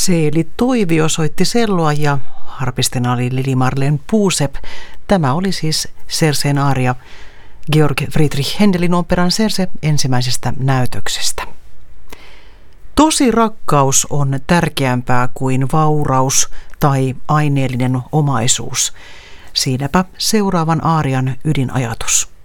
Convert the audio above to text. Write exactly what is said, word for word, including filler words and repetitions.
Seeli Toivio soitti selloa ja harpistena oli Lili-Marleen Puusep. Tämä oli siis Cerseen aaria Georg Friedrich Händelin operan Circe ensimmäisestä näytöksestä. Tosi rakkaus on tärkeämpää kuin vauraus tai aineellinen omaisuus. Siinäpä seuraavan aarian ydinajatus.